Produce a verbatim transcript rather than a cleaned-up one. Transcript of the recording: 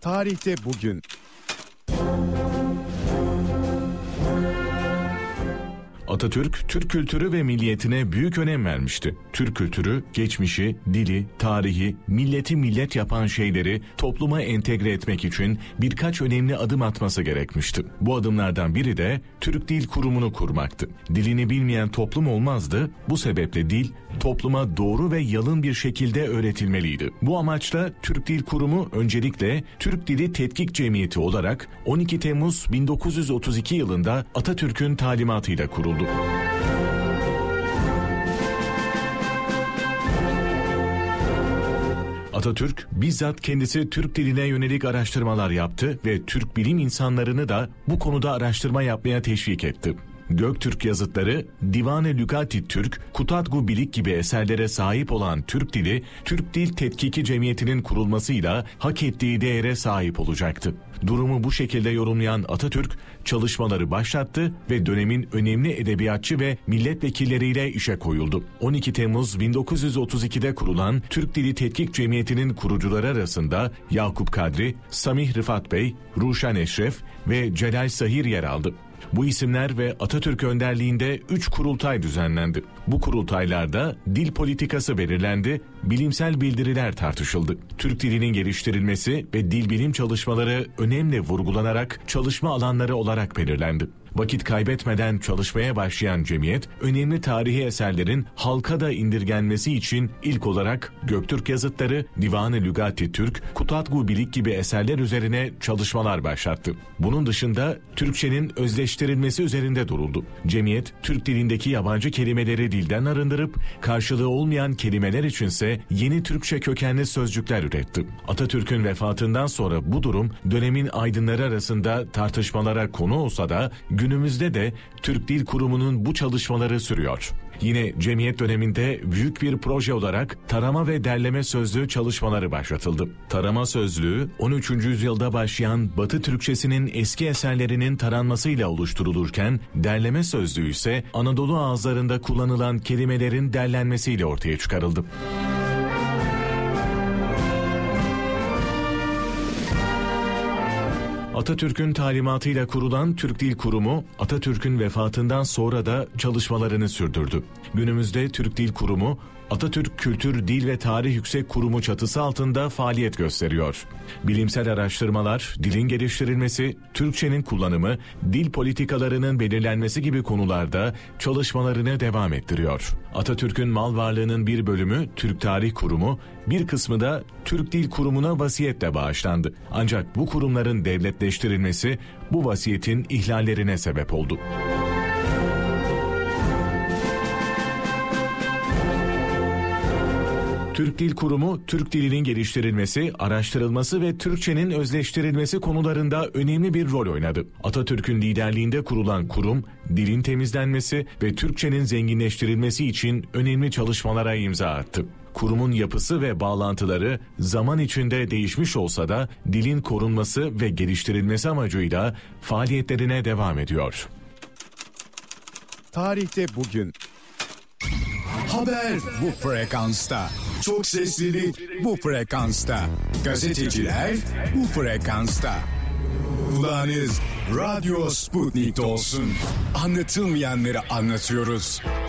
Tarihte bugün. Atatürk, Türk kültürü ve milliyetine büyük önem vermişti. Türk kültürü, geçmişi, dili, tarihi, milleti millet yapan şeyleri topluma entegre etmek için birkaç önemli adım atması gerekmişti. Bu adımlardan biri de Türk Dil Kurumu'nu kurmaktı. Dilini bilmeyen toplum olmazdı, bu sebeple dil, topluma doğru ve yalın bir şekilde öğretilmeliydi. Bu amaçla Türk Dil Kurumu öncelikle Türk Dili Tetkik Cemiyeti olarak on iki Temmuz bin dokuz yüz otuz iki yılında Atatürk'ün talimatıyla kuruldu. Atatürk bizzat kendisi Türk diline yönelik araştırmalar yaptı ve Türk bilim insanlarını da bu konuda araştırma yapmaya teşvik etti. Göktürk yazıtları, Divan-ı Lügat-i Türk, Kutatgu Bilik gibi eserlere sahip olan Türk Dili, Türk Dil Tetkiki Cemiyeti'nin kurulmasıyla hak ettiği değere sahip olacaktı. Durumu bu şekilde yorumlayan Atatürk, çalışmaları başlattı ve dönemin önemli edebiyatçı ve milletvekilleriyle işe koyuldu. on iki Temmuz bin dokuz yüz otuz ikide kurulan Türk Dili Tetkik Cemiyeti'nin kurucuları arasında Yakup Kadri, Samih Rıfat Bey, Ruşen Eşref ve Celal Sahir yer aldı. Bu isimler ve Atatürk önderliğinde üç kurultay düzenlendi. Bu kurultaylarda dil politikası belirlendi, bilimsel bildiriler tartışıldı. Türk dilinin geliştirilmesi ve dil bilim çalışmaları önemli vurgulanarak çalışma alanları olarak belirlendi. Vakit kaybetmeden çalışmaya başlayan cemiyet, önemli tarihi eserlerin halka da indirgenmesi için ilk olarak Göktürk yazıtları, Divan-ı Lügat-i Türk, Kutatgu Bilik gibi eserler üzerine çalışmalar başlattı. Bunun dışında Türkçenin özleştirilmesi üzerinde duruldu. Cemiyet, Türk dilindeki yabancı kelimeleri dilden arındırıp, karşılığı olmayan kelimeler içinse yeni Türkçe kökenli sözcükler üretti. Atatürk'ün vefatından sonra bu durum dönemin aydınları arasında tartışmalara konu olsa da günümüzde de Türk Dil Kurumu'nun bu çalışmaları sürüyor. Yine cemiyet döneminde büyük bir proje olarak tarama ve derleme sözlüğü çalışmaları başlatıldı. Tarama sözlüğü on üçüncü yüzyılda başlayan Batı Türkçesinin eski eserlerinin taranmasıyla oluşturulurken derleme sözlüğü ise Anadolu ağızlarında kullanılan kelimelerin derlenmesiyle ortaya çıkarıldı. Atatürk'ün talimatıyla kurulan Türk Dil Kurumu, Atatürk'ün vefatından sonra da çalışmalarını sürdürdü. Günümüzde Türk Dil Kurumu, Atatürk Kültür, Dil ve Tarih Yüksek Kurumu çatısı altında faaliyet gösteriyor. Bilimsel araştırmalar, dilin geliştirilmesi, Türkçenin kullanımı, dil politikalarının belirlenmesi gibi konularda çalışmalarını devam ettiriyor. Atatürk'ün mal varlığının bir bölümü Türk Tarih Kurumu, bir kısmı da Türk Dil Kurumu'na vasiyetle bağışlandı. Ancak bu kurumların devletleştirilmesi bu vasiyetin ihlallerine sebep oldu. Türk Dil Kurumu, Türk dilinin geliştirilmesi, araştırılması ve Türkçenin özleştirilmesi konularında önemli bir rol oynadı. Atatürk'ün liderliğinde kurulan kurum, dilin temizlenmesi ve Türkçenin zenginleştirilmesi için önemli çalışmalara imza attı. Kurumun yapısı ve bağlantıları zaman içinde değişmiş olsa da dilin korunması ve geliştirilmesi amacıyla faaliyetlerine devam ediyor. Tarihte bugün. Haber bu frekansta. Çok seslilik bu frekansta. Gazeteciler bu frekansta. Kulağınız Radyo Sputnik'te olsun. Anlatılmayanları anlatıyoruz.